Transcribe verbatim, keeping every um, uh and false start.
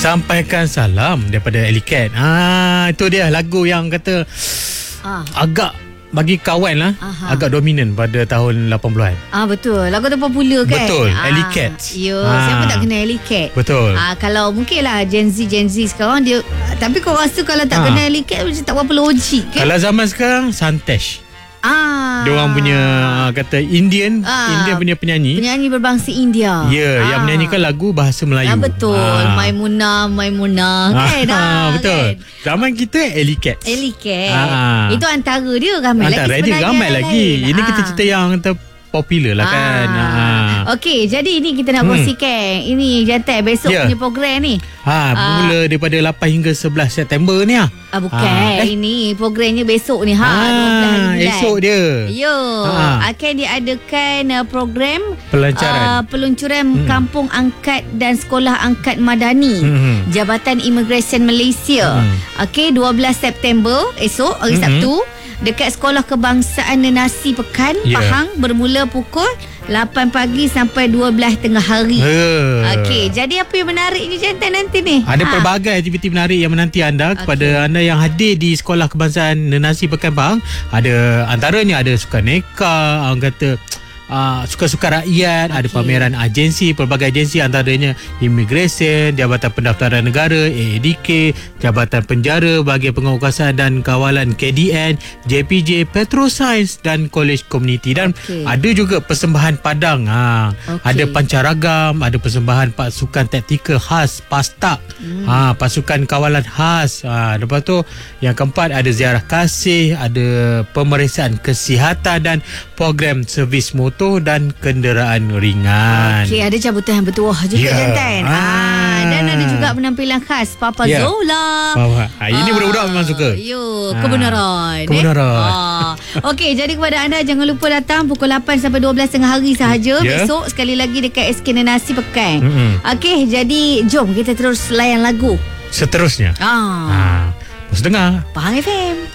Sampaikan salam daripada Ellie Cat. Ah, itu dia lagu yang kata ah. agak bagi kawan lah, Aha. agak dominan pada tahun lapan puluhan. Ah, betul. Lagu tu popular kan? Betul. Ah. Ellie Cat. Ya, ah. siapa tak kenal Ellie Cat? Betul. Ah, kalau mungkin lah Gen Z Gen Z sekarang dia, tapi kau rasa kalau tak ah. kenal Ellie Cat macam tak berapa logik kan? Kalau zaman sekarang Santesh. Ah. Dia orang punya kata Indian, ah. Indian punya penyanyi. Penyanyi berbangsa India. Ya, yeah, ah. yang menyanyikan lagu bahasa Melayu. Ah, betul. Ah. Maimunah, Maimunah kan? Ah, betul. Kan? Zaman kita Ellie Cat. Ellie Cat. Ah. Itu antara dia ramai antara lagi sebenarnya. Dia ramai lagi. Lain. Ini ah. kita cerita yang kata popular lah ah. kan. Ah. Okey, jadi ini kita nak hmm. kongsikan. Ini jantai besok yeah. punya program ni. Ha, bermula uh, daripada lapan hingga sebelas September ni ah. Ah, bukan. Ha, eh? Ini programnya besok ni ha. Ah, dua belas esok dia. Yo, ha. akan diadakan uh, program pelancaran uh, peluncuran hmm. Kampung Angkat dan Sekolah Angkat Madani hmm. Jabatan Imigresen Malaysia. Hmm. Okey, dua belas September esok hari hmm. Sabtu dekat Sekolah Kebangsaan Nenasi Pekan, yeah. Pahang, bermula pukul lapan pagi sampai dua belas tengah hari. Uh. Okey, jadi apa yang menarik ni jantan nanti ni? Ada ha. pelbagai aktiviti menarik yang menanti anda kepada okay. anda yang hadir di Sekolah Kebangsaan Nenasi Pekan Pahang. Ada antaranya ada sukaneka, orang kata Uh, suka-suka rakyat, okay. ada pameran agensi, pelbagai agensi antaranya Imigresen, Jabatan Pendaftaran Negara, A A D K, Jabatan Penjara, Bahagian Pengurusan dan Kawalan K D N, J P J, Petrosains dan College Community. Dan okay. ada juga persembahan padang, ha. okay. ada pancaragam, ada persembahan pasukan taktikal khas Pastak, hmm. ha, pasukan kawalan khas, ha. lepas tu yang keempat ada ziarah kasih, ada pemeriksaan kesihatan dan program servis motor dan kenderaan ringan. Okey, ada cabutan yang bertuah juga yeah. jantan. Ah. ah dan ada juga penampilan khas Papa yeah. Zola. Papa. Ah, ini ah. budak-budak memang suka. Yo, kebenaran. Ah. Kebenaran. Eh? Ah. Okey, jadi kepada anda jangan lupa datang pukul lapan sampai dua belas tengah hari sahaja yeah. besok sekali lagi dekat S K Nenasi Pekan. Mm-hmm. Okey, jadi jom kita terus layan lagu seterusnya. Ah. Ah. Terus dengar Pahang F M.